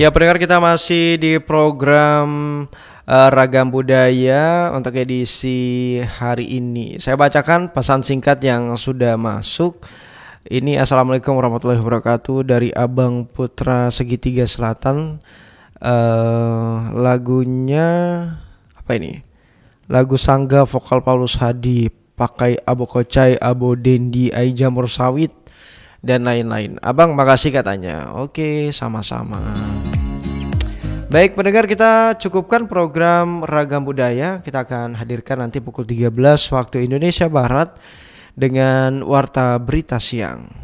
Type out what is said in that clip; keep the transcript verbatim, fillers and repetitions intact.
Ya, pendengar, kita masih di program uh, Ragam Budaya untuk edisi hari ini. Saya bacakan pesan singkat yang sudah masuk. Ini Assalamualaikum warahmatullahi wabarakatuh dari Abang Putra Segitiga Selatan. Uh, lagunya apa ini? Lagu Sangga vokal Paulus Hadi, pakai Abo Kocai, Abo Dendi, Ai Jamur Sawit dan lain-lain. Abang makasih katanya. Oke, sama-sama. Baik pendengar, kita cukupkan program Ragam Budaya. Kita akan hadirkan nanti pukul tiga belas waktu Indonesia Barat dengan Warta Berita Siang.